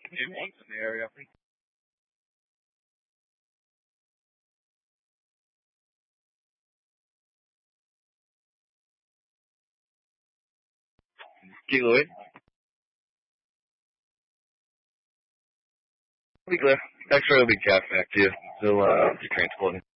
In the area. Kilo 8. Be clear. X-ray will be cast back to you. So, be transporting.